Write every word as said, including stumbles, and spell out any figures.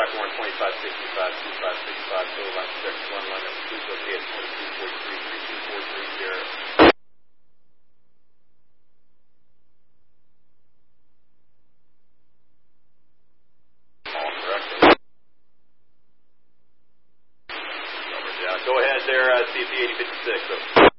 Mark one, twenty-five sixty-five, twenty-five sixty-five, total line check one, line number two, located twenty-two forty-three, three two four three zero. All correct. Go ahead there, uh, C C eighty fifty-six.